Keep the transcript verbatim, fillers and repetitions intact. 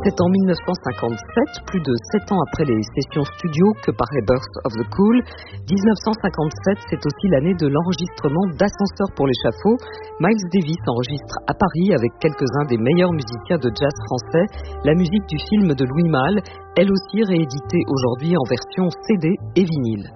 C'est en mille neuf cent cinquante-sept, plus de sept ans après les sessions studio, que paraît Birth of the Cool. dix-neuf cent cinquante-sept, c'est aussi l'année de l'enregistrement d'Ascenseur pour l'échafaud. Miles Davis enregistre à Paris avec quelques-uns des meilleurs musiciens de jazz français la musique du film de Louis Malle, elle aussi rééditée aujourd'hui en version C D et vinyle.